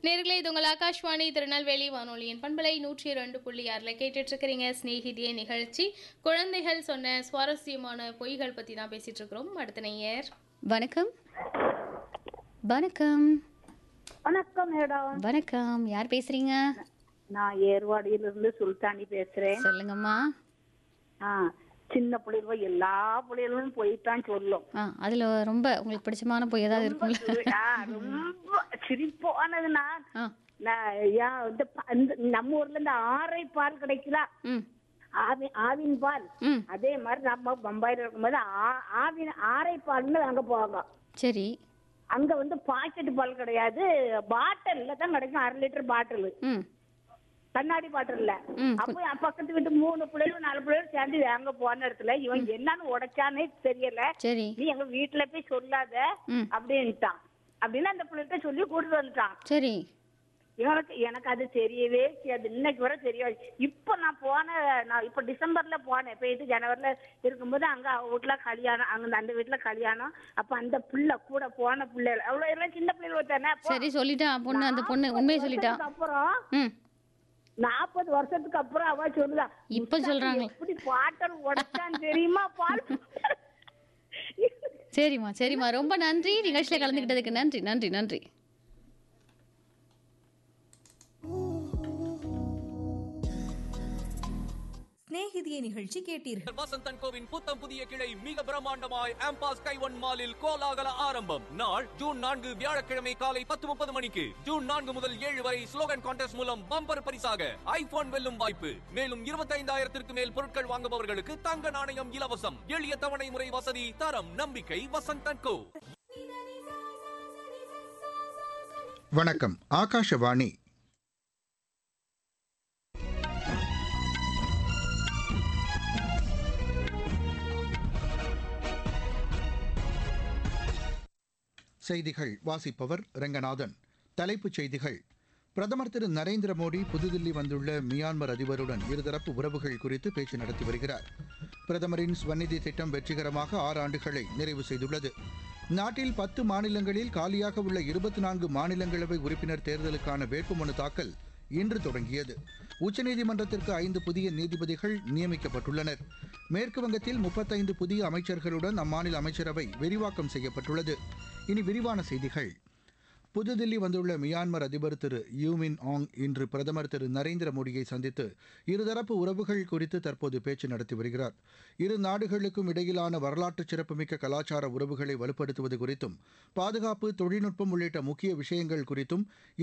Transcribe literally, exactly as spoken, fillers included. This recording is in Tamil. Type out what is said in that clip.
நேர்களே இது உங்கள் ஆகாஷ்வாணி திருநெல்வேலி வானொலியின் பண்பலை நூற்றி இரண்டு புள்ளி ஆறில் கேட்டுட்டு இருக்கிறீங்க ஸ்நேகிதிய நிகழ்ச்சி. குழந்தைகள் சொன்ன சுவாரஸ்யமான பொய்கள் பற்றி தான் பேசிட்டு இருக்கிறோம். அடுத்த நேயர் வணக்கம். வணக்கம். வணக்கம் மேடம். வணக்கம். யார் பேசுறீங்க? நான் ஏர்வாடியிலிருந்து சுல்தானி பேசுறேன். சொல்லுங்கம்மா. ஆ சின்ன பிள்ளைகள் எல்லா பிள்ளைகளும் போய்தான் சொல்லும். ஆ அதுல ரொம்ப உங்களுக்கு பிடிச்சமான பொய் ஏதாவது இருக்கும்ல? ஆ, ரொம்ப சிரிப்பானதுன்னா ஆ. நான் யா, இந்த ப- இந்த நம்ம ஊர்ல இந்த ஆரை பால் கிடைக்குதா, ம். ஆவி ஆவின் பால். ம். அதே மாதிரி நம்ம பம்பாயில இருக்கும்போது ஆ- ஆவின் ஆரை பால்னு அங்க போவாங்க. சரி. அங்க வந்து பாக்கெட் பால் கிடையாது, பாட்டில்ல தான் கிடைக்கும். அரை லிட்டர் பாட்டில், ம். கண்ணாடி பாட்டில்ல. ம். அப்போ என் பக்கத்து வீட்டு மூணு பிள்ளைகளும் நாலு பிள்ளைகளும் சேர்ந்து வாங்க போன இடத்துல இவன் என்னன்னு உடைச்சானே தெரியல. சரி. நீ எங்க வீட்டுல போய் சொல்லாத ம். அப்படின்ட்டான். அப்படின்னு அந்த பிள்ளைகிட்ட சொல்லி கூட்டிட்டு வந்துட்டான். சரி. எனக்கு எனக்கு அது தெரியவே செய்யாது, இன்னைக்கு வரை தெரியாது. இப்ப நான் போன நான் இப்ப டிசம்பர்ல போனேன், போயிட்டு ஜனவரில இருக்கும்போது அங்க அவ வீட்டுல கல்யாணம், அங்க அந்த வீட்டுல கல்யாணம். அப்ப அந்த பிள்ளை கூட போன பிள்ளைகள் அவ்வளவு எல்லாம் சின்ன பிள்ளைகள் தானே. அப்போ சரி சொல்லிட்டான் பொண்ணு, அந்த பொண்ணு உண்மையை சொல்லிட்டான். வருஷத்துக்கு அப்புறம் ம். நாற்பது வருஷத்துக்கு அப்புறம் அவ சொல்லுதா, இப்ப சொல்றாங்க. எப்படி பாட்டல் உடைச்சான்னு தெரியுமா பால். சரிம்மா சரிம்மா ரொம்ப நன்றி. நிகழ்ச்சியில கலந்துக்கிட்டதுக்கு நன்றி நன்றி நன்றி. ஸ்நேகிதிய நிகழ்ச்சி கேட்டீர்கள். வசந்தன் கோவின் புத்தம் புதிய கிளை மிக பிரம்மாண்டமாய் ஆம்பாஸ் கைவன் மாலில் கோலாகல ஆரம்பம். நாள் ஜூன் நான்கு வியாழக்கிழமை காலை பத்து முப்பது மணிக்கு. ஜூன் நான்கு முதல் ஏழு வரை ஸ்லோகன் கான்டெஸ்ட் மூலம் பம்பர் பரிசாக ஐபோன் வெல்லும் வாய்ப்பு. மேலும் இருபத்தி ஐந்தாயிரத்திற்கு மேல் பொருட்கள் வாங்குபவர்களுக்கு தங்க நாணயம் இலவசம். எளிய தவணை முறை வசதி, தரம், நம்பிக்கை. வசந்தன் கோ. வணக்கம். ஆகாஷவாணி. செய்திகள் வாசிப்பவர் ரங்கநாதன். தலைப்புச் செய்திகள். பிரதமர் திரு நரேந்திர மோடி புதுதில்லி வந்துள்ள மியான்மர் அதிபருடன் இருதரப்பு உறவுகள் குறித்து பேச்சு நடத்தி வருகிறார். பிரதமரின் ஸ்வநிதி திட்டம் வெற்றிகரமாக ஆறு ஆண்டுகளை நிறைவு செய்துள்ளது. நாட்டில் பத்து மாநிலங்களில் காலியாக உள்ள இருபத்தி நான்கு மாநிலங்களவை உறுப்பினர் தேர்தலுக்கான வேட்புமனு தாக்கல் இன்று தொடங்கியது. உச்சநீதிமன்றத்திற்கு ஐந்து புதிய நீதிபதிகள் நியமிக்கப்பட்டுள்ளனர். மேற்கு வங்கத்தில் முப்பத்தைந்து புதிய அமைச்சர்களுடன் அம்மாநில அமைச்சரவை விரிவாக்கம் செய்யப்பட்டுள்ளது. இனி விரிவான செய்திகள். புதுதில்லி வந்துள்ள மியான்மர் அதிபர் திரு யூமின் ஆங் இன்று பிரதமர் திரு நரேந்திர மோடியை சந்தித்து இருதரப்பு உறவுகள் குறித்து தற்போது பேச்சு நடத்தி வருகிறார். இரு நாடுகளுக்கும் இடையிலான வரலாற்று சிறப்புமிக்க கலாச்சார உறவுகளை வலுப்படுத்துவது குறித்தும் பாதுகாப்பு, தொழில்நுட்பம் உள்ளிட்ட முக்கிய விஷயங்கள் குறித்தும்